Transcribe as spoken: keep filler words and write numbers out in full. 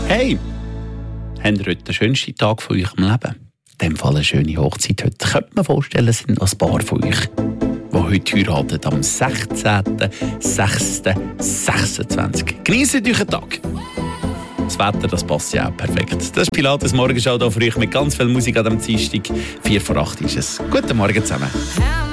Hey, habt ihr heute den schönsten Tag von eurem Leben? In dem Fall eine schöne Hochzeit heute. Könnte man vorstellen, es sind noch ein paar von euch, die heute heiraten, am sechzehnten sechsten sechsundzwanzig. Genießt euren Tag. Das Wetter, das passt ja auch perfekt. Das ist Pilates Morgenschau hier für euch mit ganz viel Musik an diesem Dienstag. vier vor acht ist es. Guten Morgen zusammen.